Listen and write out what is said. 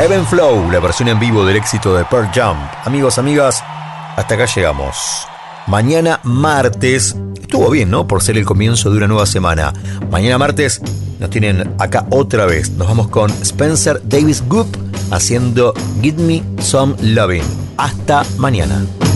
Ebb and Flow, la versión en vivo del éxito de Pearl Jam. Amigos, amigas, hasta acá llegamos. Mañana martes, estuvo bien, ¿no? Por ser el comienzo de una nueva semana. Mañana martes nos tienen acá otra vez. Nos vamos con Spencer Davis Group haciendo Give Me Some Lovin'. Hasta mañana.